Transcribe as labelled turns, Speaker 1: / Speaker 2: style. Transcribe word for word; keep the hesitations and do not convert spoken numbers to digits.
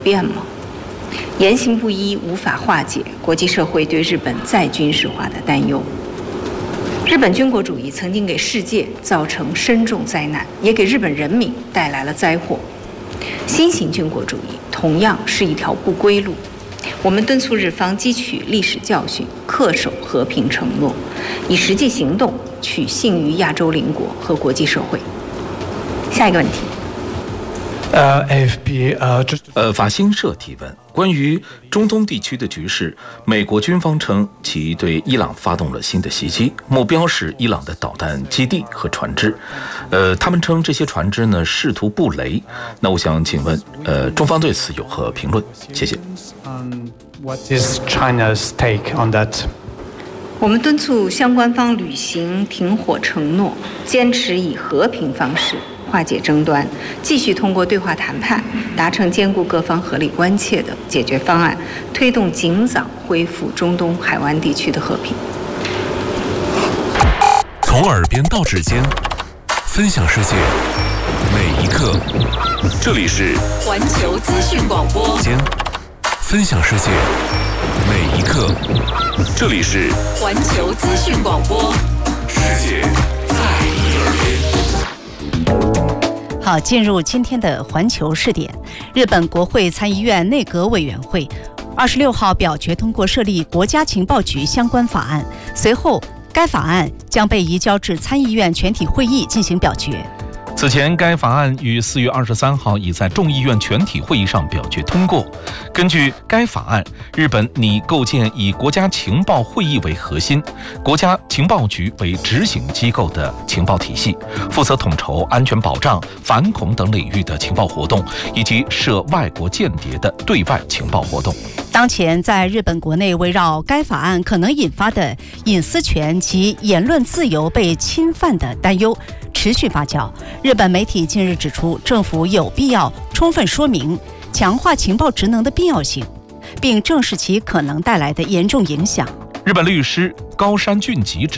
Speaker 1: 变吗？言行不一无法化解国际社会对日本再军事化的担忧。日本军国主义曾经给世界造成深重灾难，也给日本人民带来了灾祸。新型军国主义同样是一条不归路。我们敦促日方汲取历史教训，恪守和平承诺，以实际行动取信于亚洲邻国和国际社会。下一个问题。
Speaker 2: 呃 ，A F P 呃，这
Speaker 3: 呃，法新社提问：关于中东地区的局势，美国军方称其对伊朗发动了新的袭击，目标是伊朗的导弹基地和船只。呃，他们称这些船只呢试图布雷。那我想请问，呃，中方对此有何评论？谢谢。
Speaker 2: Um, what is China's take on that?
Speaker 1: 我们敦促相关方履行停火承诺，坚持以和平方式化解争端，继续通过对话谈判达成兼顾各方合理关切的解决方案，推动尽早恢复中东海湾地区的和平。
Speaker 4: 从耳边到指尖，分享世界每一刻。这里是
Speaker 5: 环球资讯广播。
Speaker 4: 分享世界每一刻。这里是
Speaker 5: 环球资讯广播。
Speaker 4: 世界在你耳边。
Speaker 6: 好，进入今天的环球视点。日本国会参议院内阁委员会二十六号表决通过设立国家情报局相关法案，随后该法案将被移交至参议院全体会议进行表决。
Speaker 7: 此前，该法案于四月二十三号已在众议院全体会议上表决通过。根据该法案，日本拟构建以国家情报会议为核心、国家情报局为执行机构的情报体系，负责统筹安全保障、反恐等领域的情报活动，以及涉外国间谍的对外情报活动。
Speaker 6: 当前，在日本国内围绕该法案可能引发的隐私权及言论自由被侵犯的担忧持续发酵。日本媒体近日指出，政府有必要充分说明强化情报职能的必要性，并正视其可能带来的严重影响。
Speaker 7: 日本律师高山俊吉指